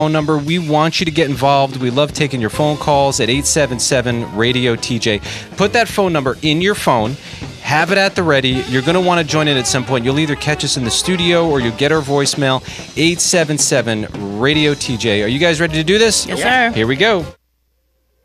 phone number. We want you to get involved. We love taking your phone calls at 877-RADIO-TJ. Put that phone number in your phone. Have it at the ready. You're going to want to join in at some point. You'll either catch us in the studio or you'll get our voicemail, 877-RADIO-TJ. Are you guys ready to do this? Yes, sir. Here we go.